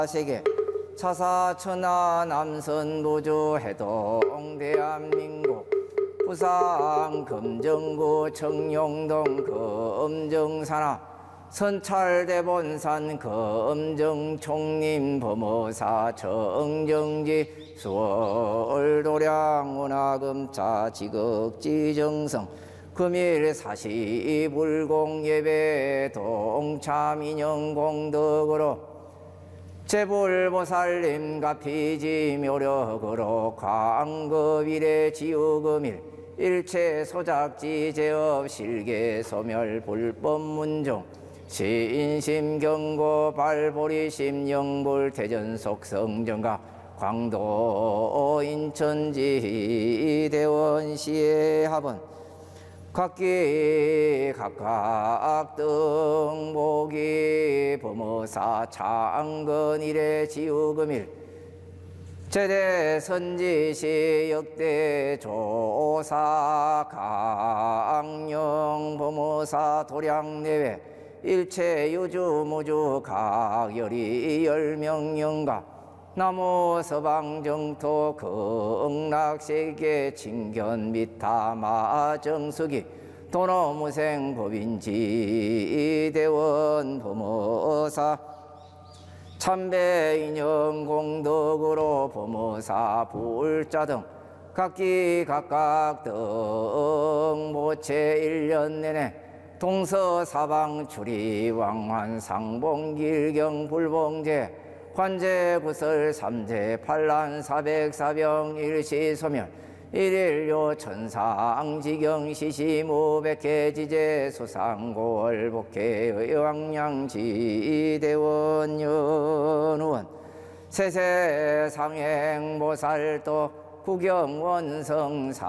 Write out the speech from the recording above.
세계 차사천하 남선 노조 해동 대한민국 부산 금정구 청룡동 금정산하 선찰대본산 금정총림 범어사 정정지 수월 도량 원화금자 지극지정성 금일 사시 불공 예배 동참 인형 공덕으로 제불보살님 가피지 묘력으로 광급일의 지우금일 일체 소작지 제업 실계 소멸 불법문종 신심 경고 발보리심 영불 대전 속성정가 광도 인천지 대원시의 합은 각기 각각 등복이 범어사 창건일의 지우금일 제대 선지시 역대 조사 강령 범어사 도량내외 일체 유주무주 각열이 열명영가 나무 서방정토 극락세계 칭견 미타마 정수기 도노무생 법인지 대원 범어사 참배인형 공덕으로 범어사 불자 등 각기 각각 등 모체 1년 내내 동서사방 출이 왕환 상봉길경 불봉제 관제 구설 삼재 판란 사백사병 일시소멸 일일요 천상지경 시시무백해지제 수상고월복해 의왕량지대원연원 세세상행보살도 구경원성사